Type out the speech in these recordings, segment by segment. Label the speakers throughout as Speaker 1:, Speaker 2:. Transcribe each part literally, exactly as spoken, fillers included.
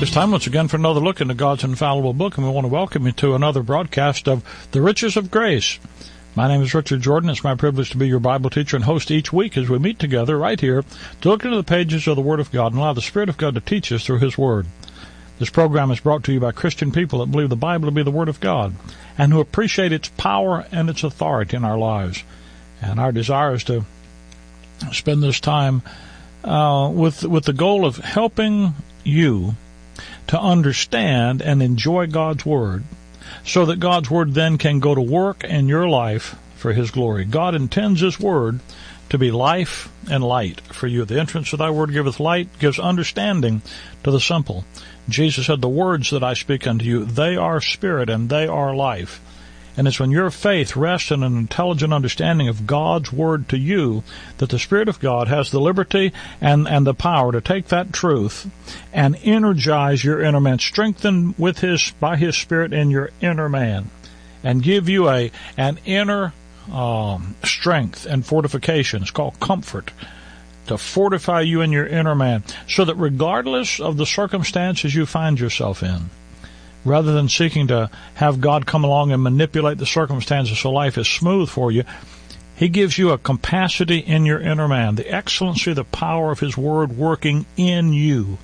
Speaker 1: It's time once again for another look into God's infallible book, and we want to welcome you to another broadcast of The Riches of Grace. My name is Richard Jordan. It's my privilege to be your Bible teacher and host each week as we meet together right here to look into the pages of the Word of God and allow the Spirit of God to teach us through His Word. This program is brought to you by Christian people that believe the Bible to be the Word of God and who appreciate its power and its authority in our lives. And our desire is to spend this time uh, with with the goal of helping you to understand and enjoy God's Word so that God's Word then can go to work in your life for His glory. God intends His Word to be life and light for you. The entrance of thy Word giveth light, gives understanding to the simple. Jesus said, the words that I speak unto you, they are spirit and they are life. And it's when your faith rests in an intelligent understanding of God's Word to you that the Spirit of God has the liberty and, and the power to take that truth and energize your inner man, strengthen with his, by His Spirit in your inner man, and give you a an inner um, strength and fortification. It's called comfort, to fortify you in your inner man, so that regardless of the circumstances you find yourself in, rather than seeking to have God come along and manipulate the circumstances so life is smooth for you, He gives you a capacity in your inner man, the excellency, the power of His Word working in you,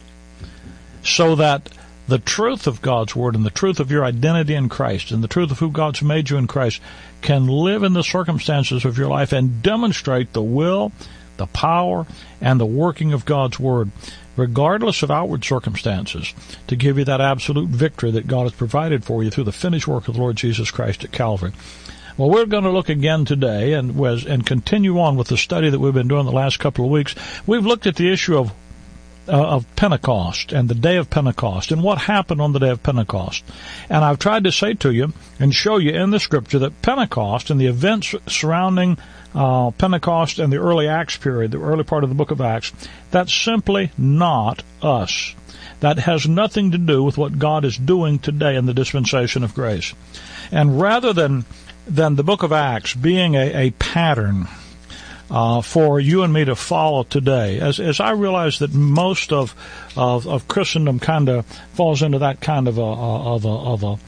Speaker 1: so that the truth of God's Word and the truth of your identity in Christ and the truth of who God's made you in Christ can live in the circumstances of your life and demonstrate the will, the power, and the working of God's Word, regardless of outward circumstances, to give you that absolute victory that God has provided for you through the finished work of the Lord Jesus Christ at Calvary. Well, we're going to look again today and was and continue on with the study that we've been doing the last couple of weeks. We've looked at the issue of uh, of Pentecost and the day of Pentecost and what happened on the day of Pentecost. And I've tried to say to you and show you in the Scripture that Pentecost and the events surrounding Uh, Pentecost and the early Acts period, the early part of the book of Acts, that's simply not us. That has nothing to do with what God is doing today in the dispensation of grace. And rather than than the book of Acts being a, a pattern uh, for you and me to follow today, as as I realize that most of of, of Christendom kind of falls into that kind of a of a of a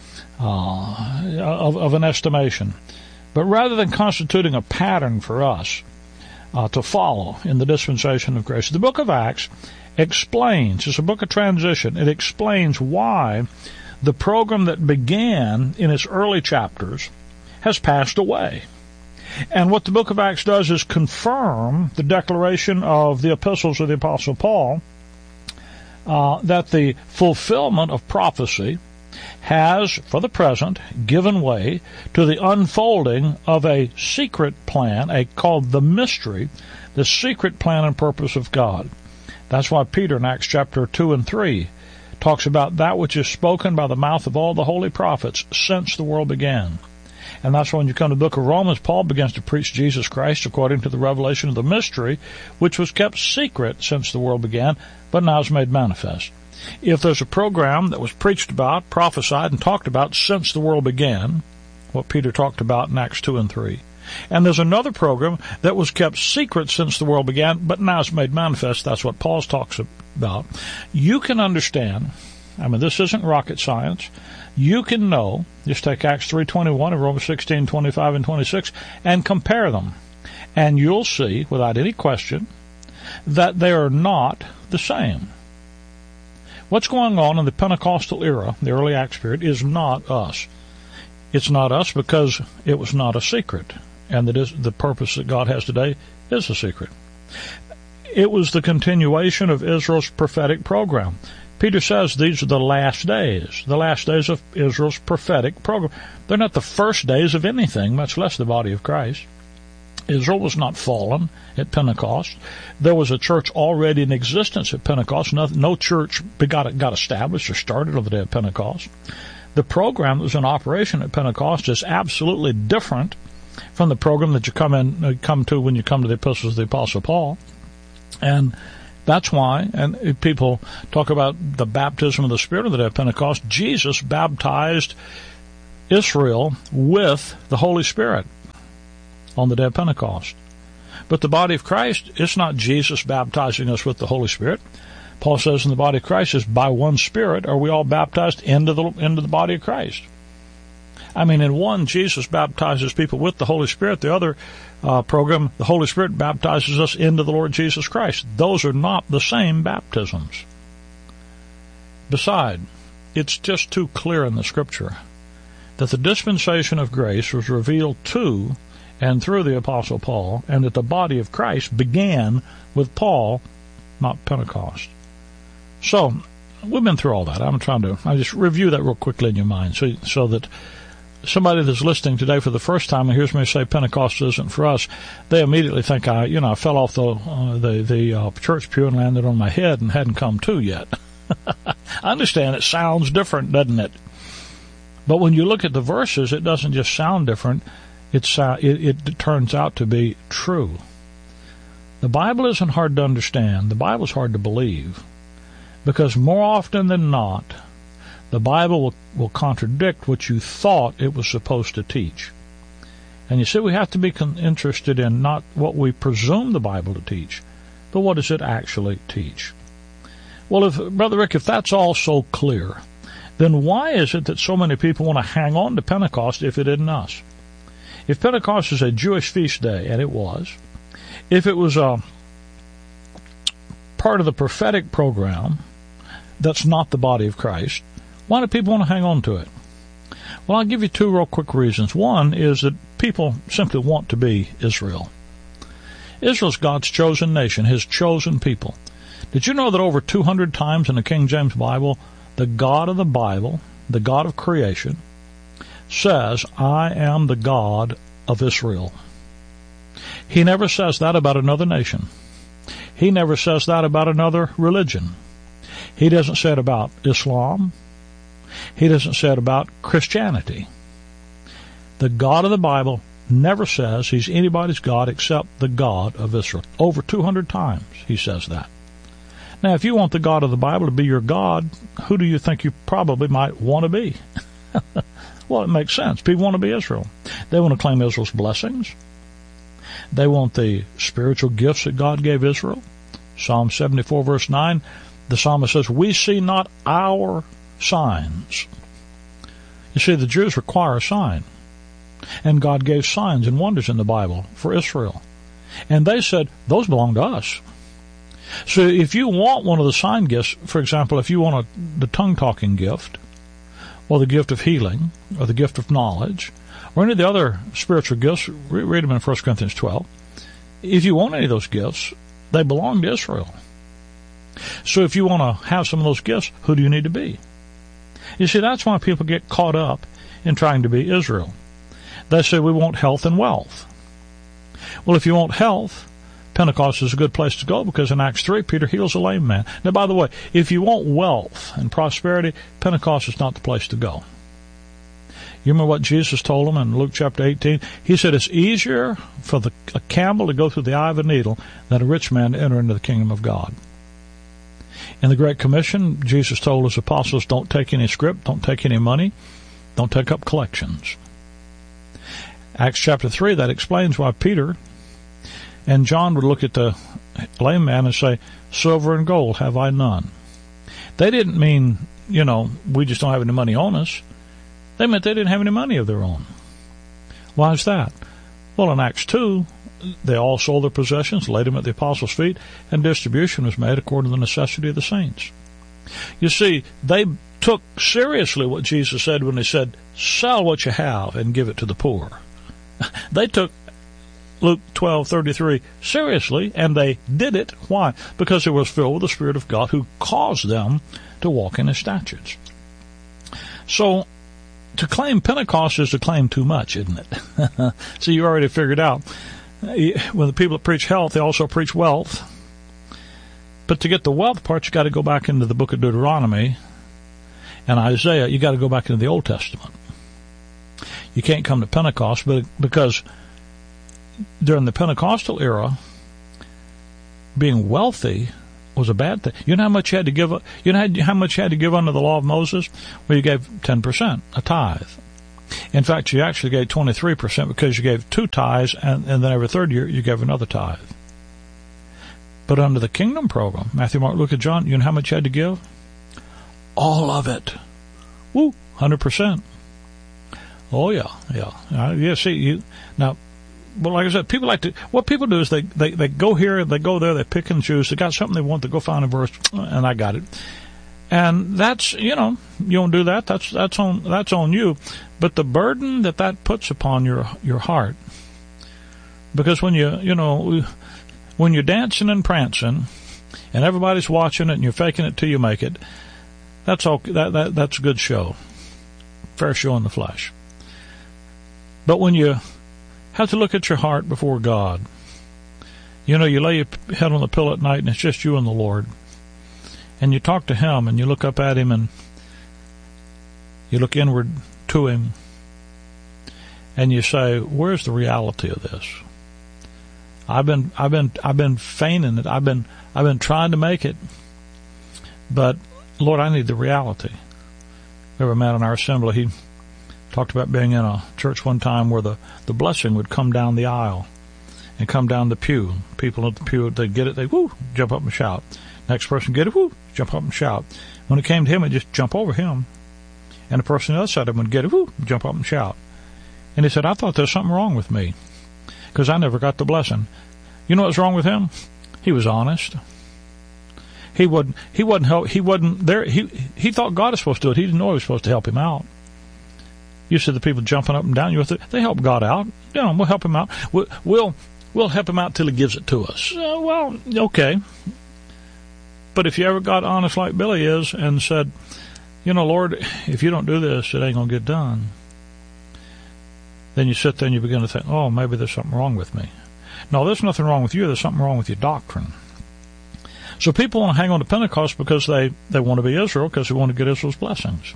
Speaker 1: uh, of, of an estimation. But rather than constituting a pattern for us uh, to follow in the dispensation of grace, the book of Acts explains, it's a book of transition, it explains why the program that began in its early chapters has passed away. And what the book of Acts does is confirm the declaration of the epistles of the Apostle Paul uh, that the fulfillment of prophecy has, for the present, given way to the unfolding of a secret plan, a called the mystery, the secret plan and purpose of God. That's why Peter in Acts chapter two and three talks about that which is spoken by the mouth of all the holy prophets since the world began. And that's when you come to the book of Romans, Paul begins to preach Jesus Christ according to the revelation of the mystery, which was kept secret since the world began, but now is made manifest. If there's a program that was preached about, prophesied, and talked about since the world began, what Peter talked about in Acts two and three, and there's another program that was kept secret since the world began, but now is made manifest, that's what Paul talks about, you can understand, I mean, this isn't rocket science, you can know, just take Acts three twenty-one and Romans sixteen twenty-five and twenty-six, and compare them, and you'll see, without any question, that they are not the same. What's going on in the Pentecostal era, the early Acts period, is not us. It's not us because it was not a secret, and that is, the purpose that God has today is a secret. It was the continuation of Israel's prophetic program. Peter says these are the last days, the last days of Israel's prophetic program. They're not the first days of anything, much less the body of Christ. Israel was not fallen at Pentecost. There was a church already in existence at Pentecost. No, no church got, got established or started on the day of Pentecost. The program that was in operation at Pentecost is absolutely different from the program that you come in, come to when you come to the epistles of the Apostle Paul. And that's why, and people talk about the baptism of the Spirit on the day of Pentecost. Jesus baptized Israel with the Holy Spirit on the day of Pentecost. But the body of Christ, it's not Jesus baptizing us with the Holy Spirit. Paul says in the body of Christ is by one Spirit are we all baptized into the into the body of Christ. I mean, in one, Jesus baptizes people with the Holy Spirit. The other uh, program, the Holy Spirit baptizes us into the Lord Jesus Christ. Those are not the same baptisms. Besides, it's just too clear in the Scripture that the dispensation of grace was revealed to and through the Apostle Paul, and that the body of Christ began with Paul, not Pentecost. So, we've been through all that. I'm trying to, I just review that real quickly in your mind so, so that somebody that's listening today for the first time and hears me say Pentecost isn't for us, they immediately think I, you know, I fell off the uh, the, the uh, church pew and landed on my head and hadn't come to yet. I understand it sounds different, doesn't it? But when you look at the verses, it doesn't just sound different. It's, uh, it, it turns out to be true. The Bible isn't hard to understand. The Bible's hard to believe. Because more often than not, the Bible will, will contradict what you thought it was supposed to teach. And you see, we have to be con- interested in not what we presume the Bible to teach, but what does it actually teach. Well, if, Brother Rick, if that's all so clear, then why is it that so many people want to hang on to Pentecost if it isn't us? If Pentecost is a Jewish feast day, and it was, if it was a part of the prophetic program that's not the body of Christ, why do people want to hang on to it? Well, I'll give you two real quick reasons. One is that people simply want to be Israel. Israel's God's chosen nation, His chosen people. Did you know that over two hundred times in the King James Bible, the God of the Bible, the God of creation, says, I am the God of Israel. He never says that about another nation. He never says that about another religion. He doesn't say it about Islam. He doesn't say it about Christianity. The God of the Bible never says He's anybody's God except the God of Israel. Over two hundred times He says that. Now, if you want the God of the Bible to be your God, who do you think you probably might want to be? Well, it makes sense. People want to be Israel. They want to claim Israel's blessings. They want the spiritual gifts that God gave Israel. Psalm seventy-four, verse nine, the psalmist says, we see not our signs. You see, the Jews require a sign. And God gave signs and wonders in the Bible for Israel. And they said, those belong to us. So if you want one of the sign gifts, for example, if you want a, the tongue-talking gift, or the gift of healing, or the gift of knowledge, or any of the other spiritual gifts, read them in First Corinthians twelve. If you want any of those gifts, they belong to Israel. So if you want to have some of those gifts, who do you need to be? You see, that's why people get caught up in trying to be Israel. They say we want health and wealth. Well, if you want health, Pentecost is a good place to go because in Acts three, Peter heals a lame man. Now, by the way, if you want wealth and prosperity, Pentecost is not the place to go. You remember what Jesus told them in Luke chapter eighteen? He said it's easier for the, a camel to go through the eye of a needle than a rich man to enter into the kingdom of God. In the Great Commission, Jesus told His apostles, don't take any scrip, don't take any money, don't take up collections. Acts chapter three, that explains why Peter and John would look at the lame man and say, silver and gold have I none. They didn't mean, you know, we just don't have any money on us. They meant they didn't have any money of their own. Why is that? Well, in Acts two, they all sold their possessions, laid them at the apostles' feet, and distribution was made according to the necessity of the saints. You see, they took seriously what Jesus said when He said, sell what you have and give it to the poor. They took Luke twelve thirty-three seriously, and they did it. Why? Because it was filled with the Spirit of God who caused them to walk in His statutes. So, to claim Pentecost is to claim too much, isn't it? So you already figured out. When the people that preach health, they also preach wealth. But to get the wealth part, you got to go back into the book of Deuteronomy and Isaiah. You got to go back into the Old Testament. You can't come to Pentecost, but because during the Pentecostal era, being wealthy was a bad thing. You know how much you had to give? You know how much you had to give under the law of Moses? Well, you gave ten percent, a tithe. In fact, you actually gave twenty-three percent because you gave two tithes, and, and then every third year you gave another tithe. But under the kingdom program, Matthew, Mark, Luke, and John, you know how much you had to give? All of it. Woo, one hundred percent. Oh, yeah, yeah. Uh, yeah, see, you, now, well, like I said, people like to, what people do is they, they, they go here, they go there, they pick and choose. They got something they want, they go find a verse, and I got it. And that's, you know, you don't do that, that's, that's on, that's on you. But the burden that that puts upon your, your heart, because when you, you know, when you're dancing and prancing, and everybody's watching it, and you're faking it till you make it, that's all, that, that, that's a good show. Fair show in the flesh. But when you have to look at your heart before God, you know, you lay your head on the pillow at night and it's just you and the Lord, and you talk to Him and you look up at Him and you look inward to Him and you say, where's the reality of this? I've been, I've been, I've been feigning it. I've been, I've been trying to make it, but Lord, I need the reality. There was a man in our assembly, he talked about being in a church one time where the, the blessing would come down the aisle and come down the pew. People at the pew, they'd get it, they'd whoo, jump up and shout. Next person get it, whoo, jump up and shout. When it came to him, it'd just jump over him. And the person on the other side of him would get it, whoo, jump up and shout. And he said, I thought there was something wrong with me because I never got the blessing. You know what's wrong with him? He was honest. He wouldn't, he wasn't help, he wasn't there, he, he thought God was supposed to do it. He didn't know He was supposed to help him out. You said the people jumping up and down, you they help God out. You know, we'll help Him out. We'll, we'll, we'll help Him out till He gives it to us. Uh, well, okay. But if you ever got honest like Billy is and said, you know, Lord, if you don't do this, it ain't going to get done. Then you sit there and you begin to think, oh, maybe there's something wrong with me. No, there's nothing wrong with you. There's something wrong with your doctrine. So people want to hang on to Pentecost because they, they want to be Israel, because they want to get Israel's blessings.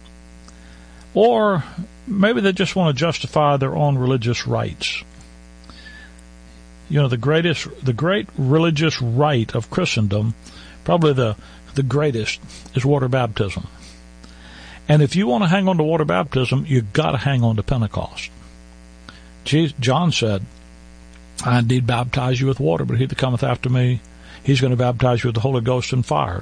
Speaker 1: Or maybe they just want to justify their own religious rights. You know, the greatest, the great religious rite of Christendom, probably the, the greatest, is water baptism. And if you want to hang on to water baptism, you've got to hang on to Pentecost. Jesus, John said, I indeed baptize you with water, but he that cometh after me, he's going to baptize you with the Holy Ghost and fire.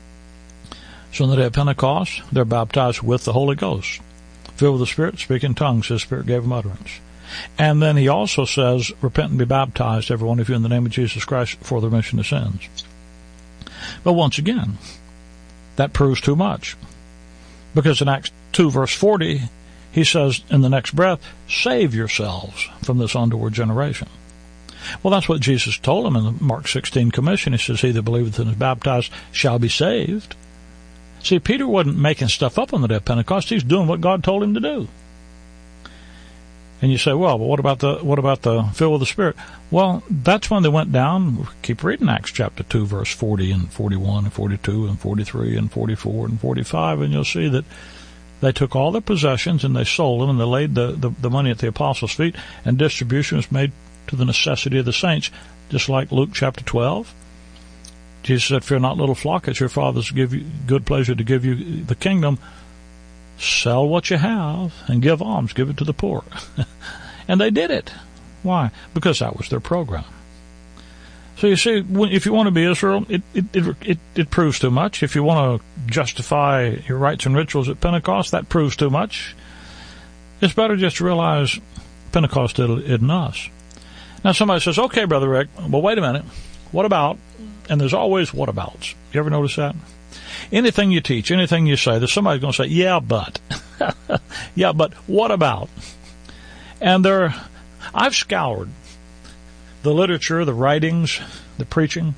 Speaker 1: So on the day of Pentecost, they're baptized with the Holy Ghost. Filled with the Spirit, speak in tongues, His Spirit gave them utterance. And then He also says, repent and be baptized, every one of you, in the name of Jesus Christ, for the remission of sins. But once again, that proves too much. Because in Acts two, verse forty, He says in the next breath, save yourselves from this untoward generation. Well, that's what Jesus told them in the Mark sixteen commission. He says, he that believeth and is baptized shall be saved. See, Peter wasn't making stuff up on the day of Pentecost. He's doing what God told him to do. And you say, well, but what about the what about the fill of the Spirit? Well, that's when they went down. Keep reading Acts chapter two, verse forty and forty-one and forty-two and forty-three and forty-four and forty-five, and you'll see that they took all their possessions and they sold them, and they laid the, the, the money at the apostles' feet, and distribution was made to the necessity of the saints, just like Luke chapter twelve. Jesus said, fear not, little flock, it's your Father's give you good pleasure to give you the kingdom. Sell what you have and give alms, give it to the poor. And they did it. Why? Because that was their program. So you see, if you want to be Israel, it, it, it, it, it proves too much. If you want to justify your rites and rituals at Pentecost, that proves too much. It's better just to realize Pentecost did it in us. Now somebody says, okay, Brother Rick, well, wait a minute. What about? And there's always what abouts. You ever notice that? Anything you teach, anything you say, there's somebody going to say, yeah, but. yeah, but what about? And there, I've scoured the literature, the writings, the preaching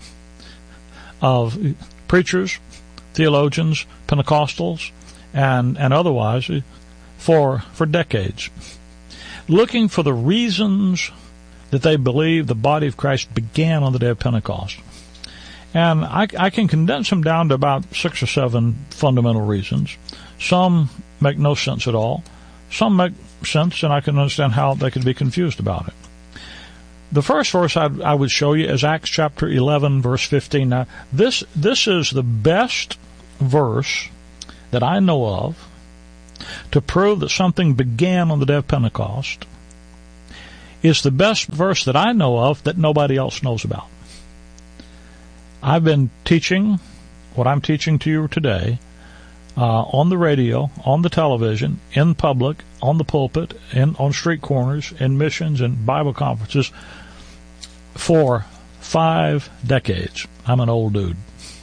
Speaker 1: of preachers, theologians, Pentecostals, and, and otherwise for, for decades, looking for the reasons that they believe the body of Christ began on the day of Pentecost. And I, I can condense them down to about six or seven fundamental reasons. Some make no sense at all. Some make sense, and I can understand how they could be confused about it. The first verse I, I would show you is Acts chapter eleven, verse fifteen. Now, this, this is the best verse that I know of to prove that something began on the day of Pentecost. It's the best verse that I know of that nobody else knows about. I've been teaching what I'm teaching to you today uh, on the radio, on the television, in public, on the pulpit, in, on street corners, in missions and Bible conferences for five decades. I'm an old dude.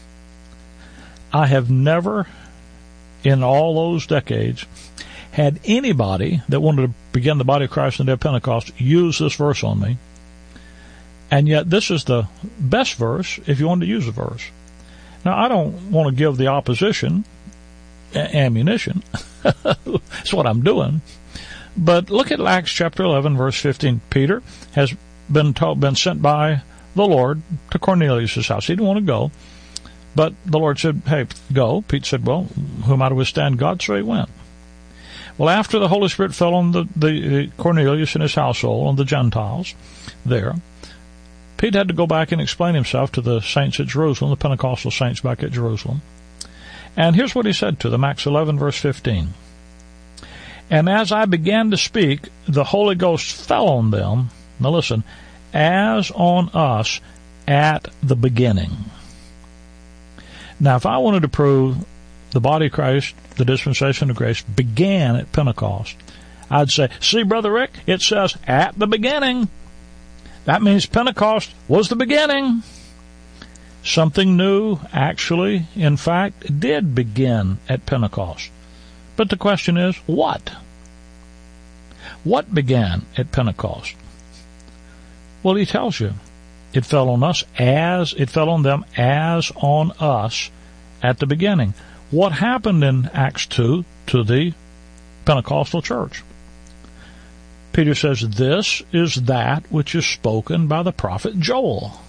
Speaker 1: I have never, in all those decades, had anybody that wanted to begin the body of Christ in the day of Pentecost use this verse on me. And yet this is the best verse if you want to use a verse. Now, I don't want to give the opposition a- ammunition. That's what I'm doing. But look at Acts chapter eleven, verse fifteen. Peter has been told, been sent by the Lord to Cornelius' house. He didn't want to go. But the Lord said, hey, go. Pete said, well, who am I to withstand God? So he went. Well, after the Holy Spirit fell on the, the Cornelius and his household, on the Gentiles there, Pete had to go back and explain himself to the saints at Jerusalem, the Pentecostal saints back at Jerusalem. And here's what he said to them, Acts eleven, verse fifteen. And as I began to speak, the Holy Ghost fell on them, now listen, as on us at the beginning. Now, if I wanted to prove the body of Christ, the dispensation of grace, began at Pentecost, I'd say, see, Brother Rick, it says at the beginning. That means Pentecost was the beginning. Something new, actually, in fact, did begin at Pentecost. But the question is, what? What began at Pentecost? Well, he tells you. It fell on us as, it fell on them as on us at the beginning. What happened in Acts two to the Pentecostal church? Peter says, this is that which is spoken by the prophet Joel.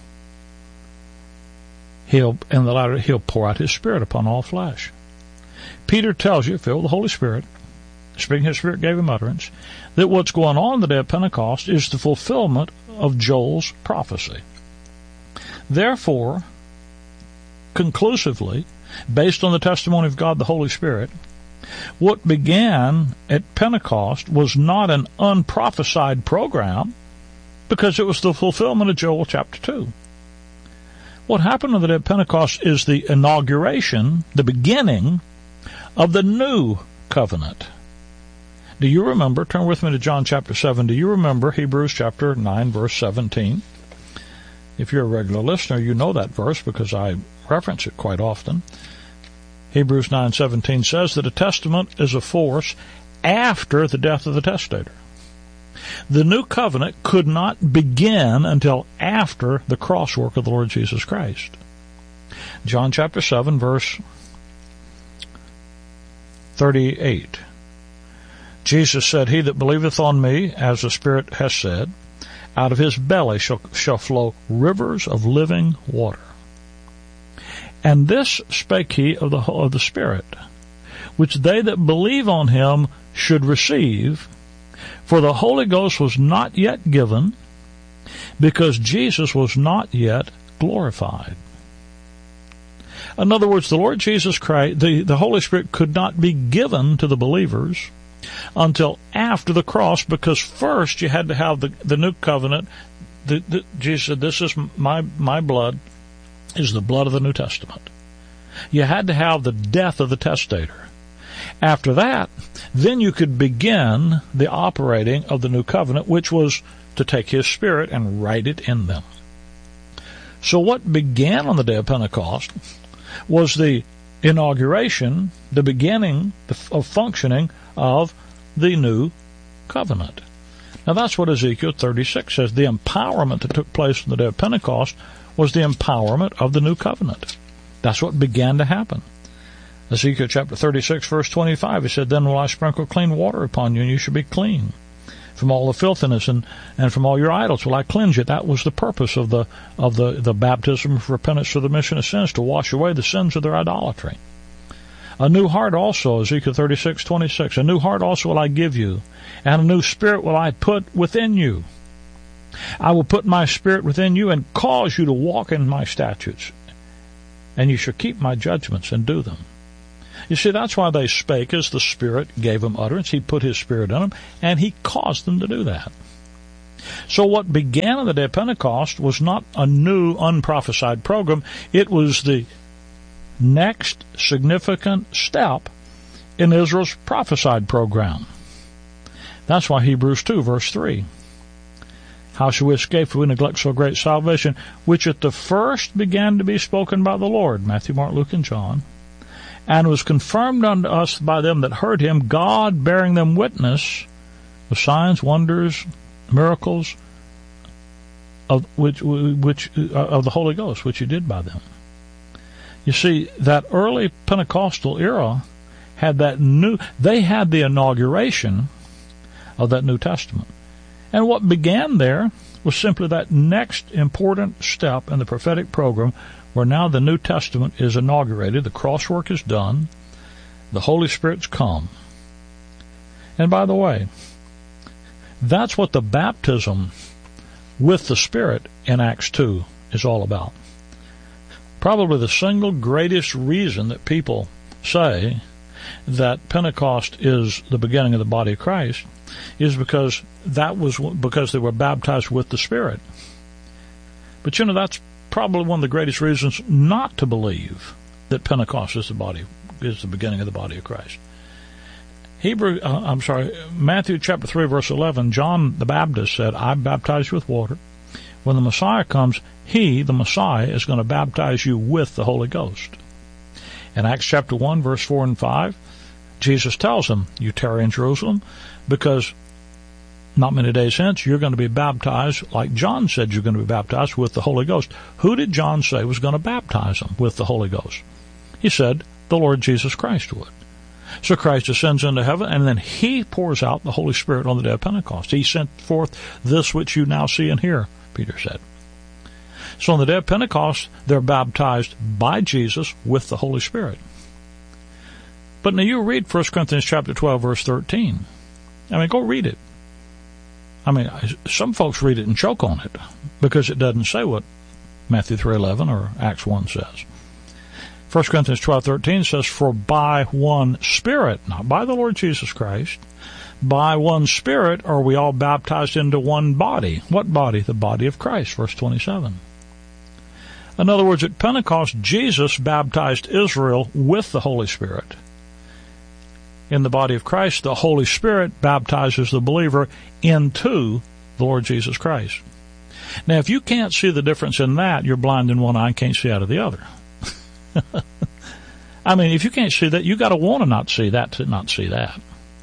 Speaker 1: He'll, in the latter, he'll pour out his Spirit upon all flesh. Peter tells you, filled with the Holy Spirit, speaking his Spirit gave him utterance, that what's going on the day of Pentecost is the fulfillment of Joel's prophecy. Therefore, conclusively, based on the testimony of God the Holy Spirit, what began at Pentecost was not an unprophesied program, because it was the fulfillment of Joel chapter two. What happened on the day of Pentecost is the inauguration, the beginning of the new covenant. Do you remember, turn with me to John chapter seven, do you remember Hebrews chapter nine, verse seventeen? If you're a regular listener, you know that verse because I reference it quite often. Hebrews nine seventeen says that a testament is a force after the death of the testator. The new covenant could not begin until after the cross work of the Lord Jesus Christ. John chapter seven, verse thirty-eight. Jesus said, he that believeth on me, as the Spirit has said, out of his belly shall, shall flow rivers of living water. And this spake he of the, of the Spirit, which they that believe on him should receive, for the Holy Ghost was not yet given, because Jesus was not yet glorified. In other words, the Lord Jesus Christ, the, the Holy Spirit could not be given to the believers until after the cross, because first you had to have the, the new covenant. The, the, Jesus said, this is my, my blood, is the blood of the New Testament. You had to have the death of the testator. After that, then you could begin the operating of the new covenant, which was to take his Spirit and write it in them. So what began on the day of Pentecost was the inauguration, the beginning of functioning of the new covenant. Now that's what Ezekiel thirty-six says. The empowerment that took place on the day of Pentecost was the empowerment of the new covenant. That's what began to happen. Ezekiel chapter thirty-six, verse twenty-five, he said, then will I sprinkle clean water upon you, and you shall be clean. From all the filthiness and, and from all your idols will I cleanse you. That was the purpose of the of the, the baptism of repentance for the remission of sins, to wash away the sins of their idolatry. A new heart also, Ezekiel thirty-six, twenty-six, a new heart also will I give you, and a new spirit will I put within you. I will put my Spirit within you and cause you to walk in my statutes, and you shall keep my judgments and do them. You see, that's why they spake, as the Spirit gave them utterance. He put his Spirit in them, and he caused them to do that. So what began on the day of Pentecost was not a new, unprophesied program. It was the next significant step in Israel's prophesied program. That's why Hebrews two, verse three. How shall we escape if we neglect so great salvation, which at the first began to be spoken by the Lord, Matthew, Mark, Luke, and John, and was confirmed unto us by them that heard him, God bearing them witness with signs, wonders, miracles of which which uh, of the Holy Ghost, which he did by them. You see, that early Pentecostal era had that new, they had the inauguration of that New Testament. And what began there was simply that next important step in the prophetic program, where now the New Testament is inaugurated, the crosswork is done, the Holy Spirit's come. And by the way, that's what the baptism with the Spirit in Acts two is all about. Probably the single greatest reason that people say that Pentecost is the beginning of the body of Christ is because that was because they were baptized with the Spirit. But you know, that's probably one of the greatest reasons not to believe that Pentecost is the body is the beginning of the body of Christ. Hebrew, uh, I'm sorry, Matthew chapter three, verse eleven, John the Baptist said, I baptize you with water. When the Messiah comes, he, the Messiah, is going to baptize you with the Holy Ghost. In Acts chapter one, verse four and five, Jesus tells them, you tarry in Jerusalem, because not many days hence, you're going to be baptized, like John said you're going to be baptized with the Holy Ghost. Who did John say was going to baptize them with the Holy Ghost? He said the Lord Jesus Christ would. So Christ ascends into heaven, and then he pours out the Holy Spirit on the day of Pentecost. He sent forth this which you now see and hear, Peter said. So on the day of Pentecost, they're baptized by Jesus with the Holy Spirit. But now you read First Corinthians chapter twelve, verse thirteen. I mean, go read it. I mean, some folks read it and choke on it because it doesn't say what Matthew three eleven or Acts one says. First Corinthians twelve thirteen says, for by one Spirit, not by the Lord Jesus Christ, by one Spirit are we all baptized into one body. What body? The body of Christ, verse twenty-seven. In other words, at Pentecost, Jesus baptized Israel with the Holy Spirit. In the body of Christ, the Holy Spirit baptizes the believer into the Lord Jesus Christ. Now, if you can't see the difference in that, you're blind in one eye and can't see out of the other. I mean, if you can't see that, you got to want to not see that to not see that.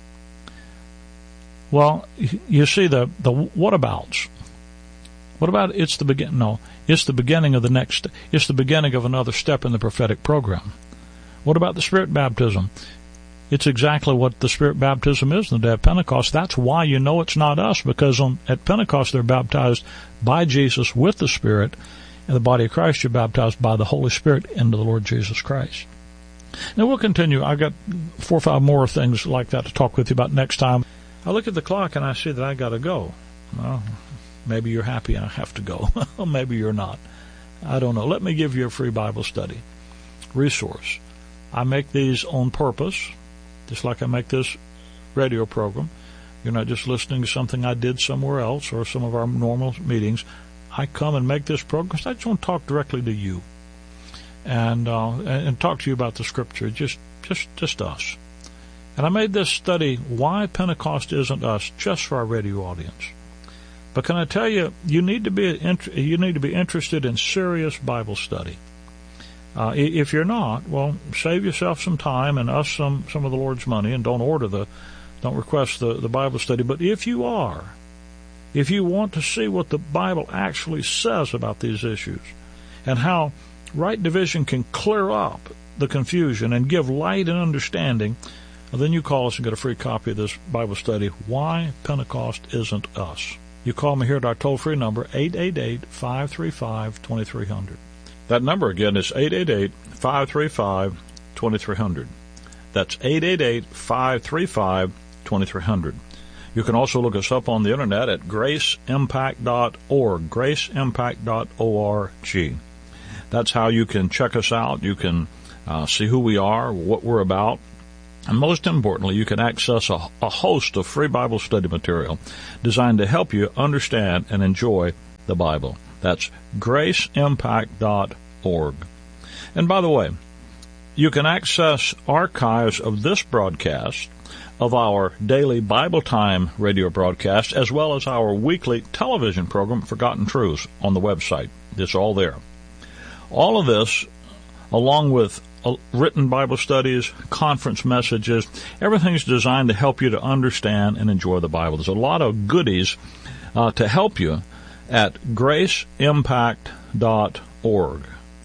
Speaker 1: Well, you see the the whatabouts. What about it's the begin? No, it's the beginning of the next. It's the beginning of another step in the prophetic program. What about the Spirit baptism? It's exactly what the Spirit baptism is on the day of Pentecost. That's why you know it's not us, because on, at Pentecost they're baptized by Jesus with the Spirit. In the body of Christ, you're baptized by the Holy Spirit into the Lord Jesus Christ. Now we'll continue. I've got four or five more things like that to talk with you about next time. I look at the clock and I see that I got to go. Well, maybe you're happy I have to go. Maybe you're not. I don't know. Let me give you a free Bible study resource. I make these on purpose, just like I make this radio program. You're not just listening to something I did somewhere else or some of our normal meetings. I come and make this program because I just want to talk directly to you and uh, and talk to you about the Scripture, just just just us. And I made this study, Why Pentecost Isn't Us, just for our radio audience. But can I tell you, you need to be you need to be interested in serious Bible study. Uh, if you're not, well, save yourself some time and us some some of the Lord's money, and don't order the, don't request the, the Bible study. But if you are, if you want to see what the Bible actually says about these issues and how right division can clear up the confusion and give light and understanding, well, then you call us and get a free copy of this Bible study, Why Pentecost Isn't Us. You call me here at our toll-free number, eight eight eight, five three five, two three zero zero. That number again is eight eight eight, five three five, two three zero zero. That's eight eight eight, five three five, two three zero zero. You can also look us up on the internet at grace impact dot org, grace impact dot org. That's how you can check us out. You can uh, see who we are, what we're about, And most importantly, you can access a, a host of free Bible study material designed to help you understand and enjoy the Bible. That's grace impact dot org. And by the way, you can access archives of this broadcast, of our daily Bible Time radio broadcast, as well as our weekly television program, Forgotten Truths, on the website. It's all there. All of this, along with written Bible studies, conference messages, everything's designed to help you to understand and enjoy the Bible. There's a lot of goodies uh, to help you at grace impact dot org.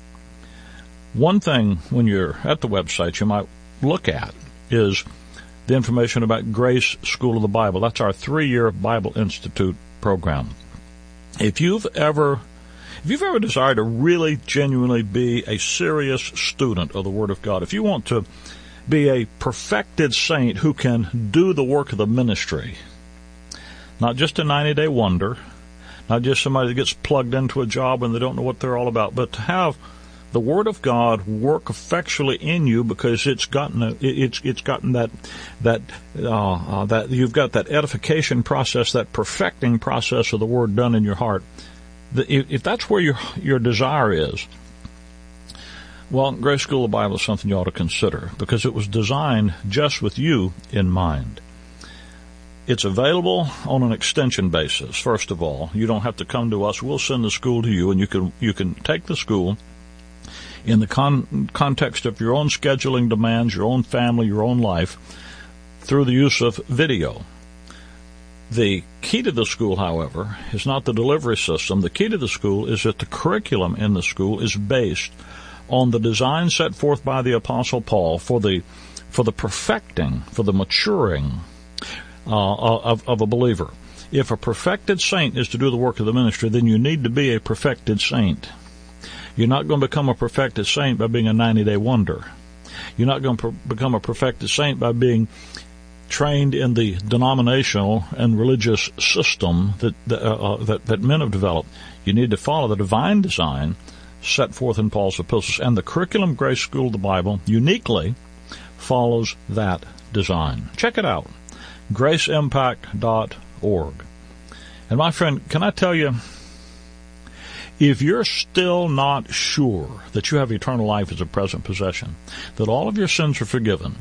Speaker 1: One thing when you're at the website you might look at is the information about Grace School of the Bible. That's our three-year Bible Institute program. If you've ever If you've ever desired to really, genuinely be a serious student of the Word of God, if you want to be a perfected saint who can do the work of the ministry, not just a ninety-day wonder, not just somebody that gets plugged into a job and they don't know what they're all about, but to have the Word of God work effectually in you because it's gotten a, it's it's gotten that that uh, uh, that you've got that edification process, that perfecting process of the Word done in your heart. If that's where your your desire is, well, Grace School of the Bible is something you ought to consider because it was designed just with you in mind. It's available on an extension basis. First of all, you don't have to come to us. We'll send the school to you, and you can you can take the school in the con- context of your own scheduling demands, your own family, your own life, through the use of video. The key to the school, however, is not the delivery system. The key to the school is that the curriculum in the school is based on the design set forth by the Apostle Paul for the for the perfecting, for the maturing uh, of, of a believer. If a perfected saint is to do the work of the ministry, then you need to be a perfected saint. You're not going to become a perfected saint by being a ninety-day wonder. You're not going to per- become a perfected saint by being trained in the denominational and religious system that that, uh, that that men have developed. You need to follow the divine design set forth in Paul's epistles, and the curriculum Grace School of the Bible uniquely follows that design. Check it out, grace impact dot org. And my friend, can I tell you, if you're still not sure that you have eternal life as a present possession, that all of your sins are forgiven,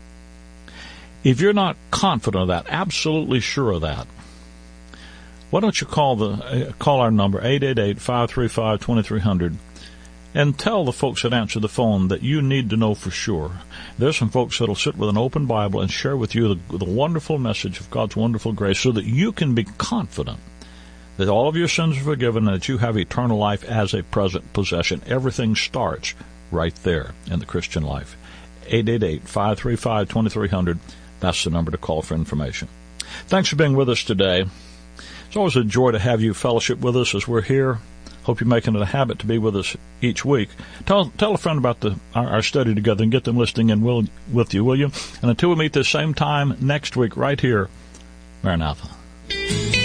Speaker 1: if you're not confident of that, absolutely sure of that, why don't you call the uh, call our number, eight eight eight, five three five, two three zero zero, and tell the folks that answer the phone that you need to know for sure. There's some folks that will sit with an open Bible and share with you the, the wonderful message of God's wonderful grace so that you can be confident that all of your sins are forgiven and that you have eternal life as a present possession. Everything starts right there in the Christian life. eight eight eight, five three five, two three zero zero. That's the number to call for information. Thanks for being with us today. It's always a joy to have you fellowship with us as we're here. Hope you're making it a habit to be with us each week. Tell tell a friend about the our, our study together and get them listening in will, with you, will you? And until we meet this same time next week right here, Maranatha.